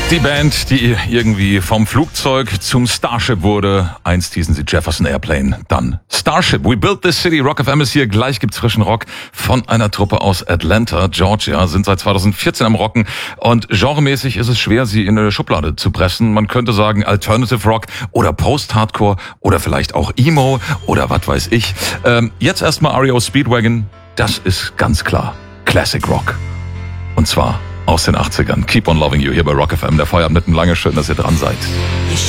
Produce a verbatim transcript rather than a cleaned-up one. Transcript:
Die Band, die irgendwie vom Flugzeug zum Starship wurde. Einst hießen sie Jefferson Airplane, dann Starship. We built this city. Rock F M ist hier. Gleich gibt's frischen Rock von einer Truppe aus Atlanta, Georgia. Sind seit zweitausendvierzehn am Rocken. Und genremäßig ist es schwer, sie in eine Schublade zu pressen. Man könnte sagen Alternative Rock oder Post-Hardcore oder vielleicht auch Emo oder was weiß ich. Ähm, jetzt erstmal R E O Speedwagon. Das ist ganz klar Classic Rock. Und zwar aus den achtzigern. Keep on Loving You hier bei Rock F M. Der Feierabend mitten lange. Schön, dass ihr dran seid.